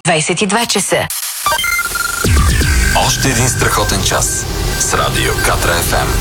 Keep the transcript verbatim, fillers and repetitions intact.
двайсет и два часа. Още един страхотен час с радио Катра еф ем.